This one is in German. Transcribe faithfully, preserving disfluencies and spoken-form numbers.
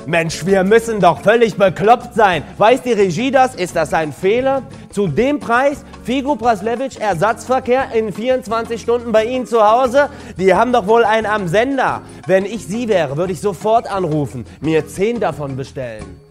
Mensch, wir müssen doch völlig bekloppt sein. Weiß die Regie das? Ist das ein Fehler? Zu dem Preis? Figo Praslewitsch, Ersatzverkehr in vierundzwanzig Stunden bei Ihnen zu Hause? Die haben doch wohl einen am Sender. Wenn ich Sie wäre, würde ich sofort anrufen, mir zehn davon bestellen.